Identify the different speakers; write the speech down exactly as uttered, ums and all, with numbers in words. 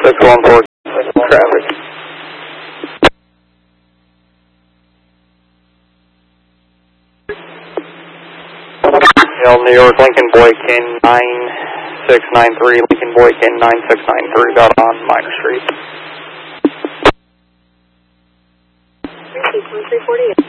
Speaker 1: six one four traffic. New York, Lincoln Boykin nine six nine three, Lincoln Boykin nine six nine three, got on Minor Street.
Speaker 2: three forty-eight.